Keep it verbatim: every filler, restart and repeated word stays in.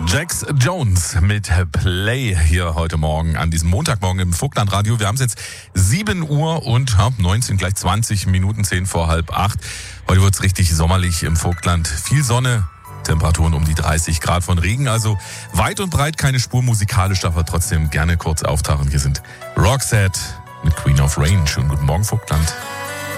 Jax Jones mit Play hier heute Morgen an diesem Montagmorgen im Vogtlandradio. Wir haben es jetzt sieben Uhr und ja, neunzehn, gleich zwanzig Minuten, zehn vor halb acht. Heute wird es richtig sommerlich im Vogtland. Viel Sonne, Temperaturen um die dreißig Grad, von Regen also weit und breit keine Spur, musikalisch darf er trotzdem gerne kurz auftauchen. Hier sind Roxette mit Queen of Rain. Schönen guten Morgen, Vogtland.